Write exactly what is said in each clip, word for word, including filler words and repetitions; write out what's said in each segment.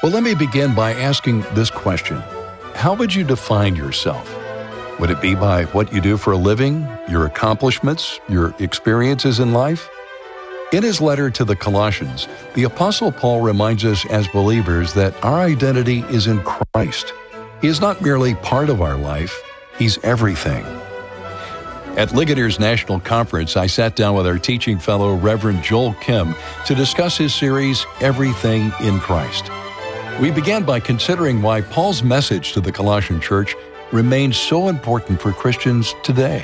Well, let me begin by asking this question. How would you define yourself? Would it be by what you do for a living, your accomplishments, your experiences in life? In his letter to the Colossians, the Apostle Paul reminds us as believers that our identity is in Christ. He is not merely part of our life, he's everything. At Ligator's National Conference, I sat down with our teaching fellow, Reverend Joel Kim, to discuss his series, Everything in Christ. We began by considering why Paul's message to the Colossian church remains so important for Christians today.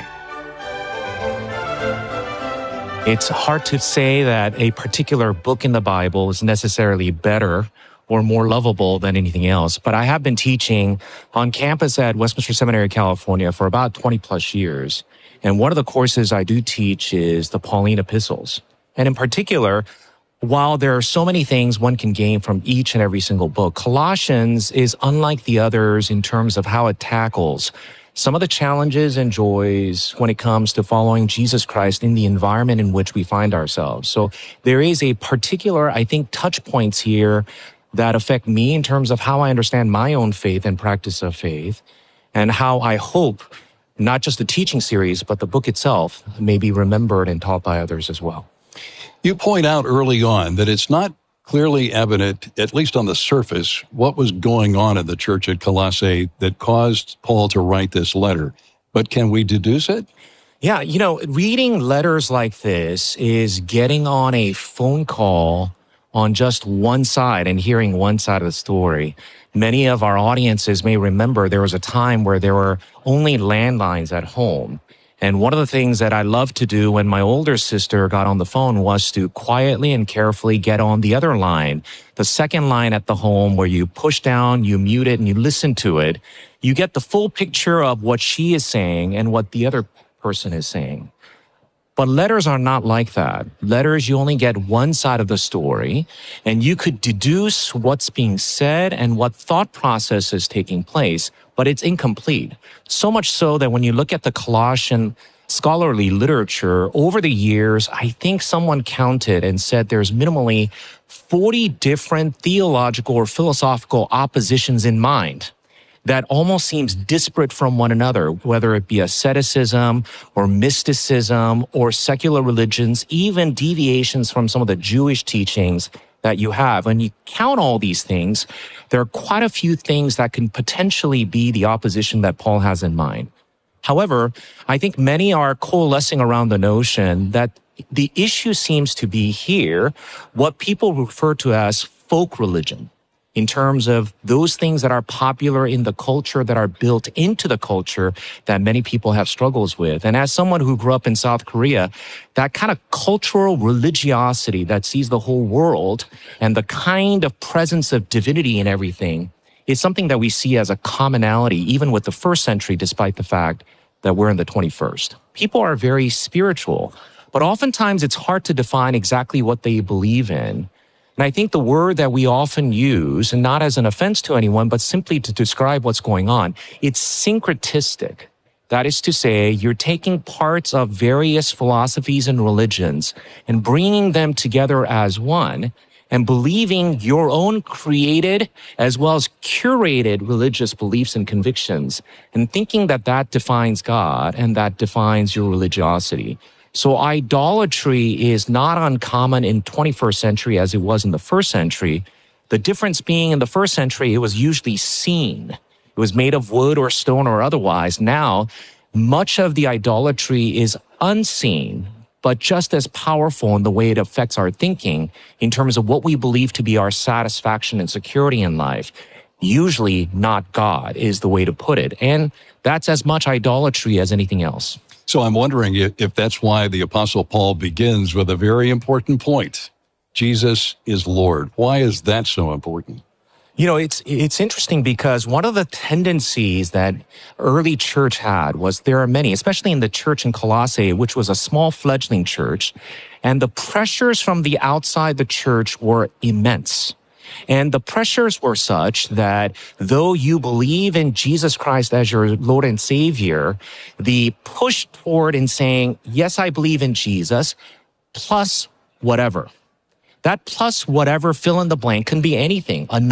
It's hard to say that a particular book in the Bible is necessarily better or more lovable than anything else, but I have been teaching on campus at Westminster Seminary, California for about twenty plus years. And one of the courses I do teach is the Pauline epistles. And in particular, while there are so many things one can gain from each and every single book, Colossians is unlike the others in terms of how it tackles some of the challenges and joys when it comes to following Jesus Christ in the environment in which we find ourselves. So there is a particular, I think, touch points here that affect me in terms of how I understand my own faith and practice of faith, and how I hope not just the teaching series, but the book itself may be remembered and taught by others as well. You point out early on that it's not clearly evident, at least on the surface, what was going on in the church at Colossae that caused Paul to write this letter. But can we deduce it? Yeah, you know, reading letters like this is getting on a phone call on just one side and hearing one side of the story. Many of our audiences may remember there was a time where there were only landlines at home. And one of the things that I loved to do when my older sister got on the phone was to quietly and carefully get on the other line, the second line at the home where you push down, you mute it, and you listen to it. You get the full picture of what she is saying and what the other person is saying. But letters are not like that. Letters, you only get one side of the story, and you could deduce what's being said and what thought process is taking place, but it's incomplete. So much so that when you look at the Colossian scholarly literature, over the years, I think someone counted and said there's minimally forty different theological or philosophical oppositions in mind that almost seems disparate from one another, whether it be asceticism or mysticism or secular religions, even deviations from some of the Jewish teachings that you have. When you count all these things, there are quite a few things that can potentially be the opposition that Paul has in mind. However, I think many are coalescing around the notion that the issue seems to be here what people refer to as folk religion, in terms of those things that are popular in the culture, that are built into the culture that many people have struggles with. And as someone who grew up in South Korea, that kind of cultural religiosity that sees the whole world and the kind of presence of divinity in everything is something that we see as a commonality, even with the first century, despite the fact that we're in the twenty-first. People are very spiritual, but oftentimes it's hard to define exactly what they believe in. And I think the word that we often use, and not as an offense to anyone, but simply to describe what's going on, it's syncretistic. That is to say, you're taking parts of various philosophies and religions and bringing them together as one and believing your own created as well as curated religious beliefs and convictions and thinking that that defines God and that defines your religiosity. So idolatry is not uncommon in twenty-first century as it was in the first century. The difference being in the first century, it was usually seen. It was made of wood or stone or otherwise. Now, much of the idolatry is unseen, but just as powerful in the way it affects our thinking in terms of what we believe to be our satisfaction and security in life. Usually not God is the way to put it. And that's as much idolatry as anything else. So I'm wondering if, if that's why the Apostle Paul begins with a very important point. Jesus is Lord. Why is that so important? You know, it's it's interesting because one of the tendencies that early church had was there are many, especially in the church in Colossae, which was a small fledgling church, and the pressures from the outside the church were immense. And the pressures were such that though you believe in Jesus Christ as your Lord and Savior, the push toward in saying, yes, I believe in Jesus, plus whatever. That plus whatever fill in the blank can be anything.